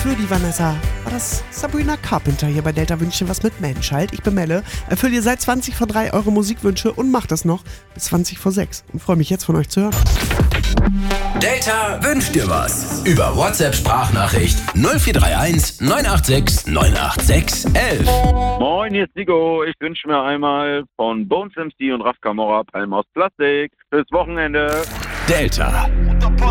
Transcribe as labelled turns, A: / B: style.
A: für die Vanessa war das Sabrina Carpenter hier bei Delta Wünsche was mit Menschheit. Ich bin Melle, erfülle ihr seit 20 vor 3 eure Musikwünsche und macht das noch bis 20 vor 6 und freue mich jetzt von euch zu hören.
B: Delta wünscht dir was. Über WhatsApp-Sprachnachricht 0431 986 986 11.
C: Moin, hier ist Nico. Ich wünsche mir einmal von Bones MC und Raf Camora Palm aus Plastik fürs Wochenende.
B: Delta.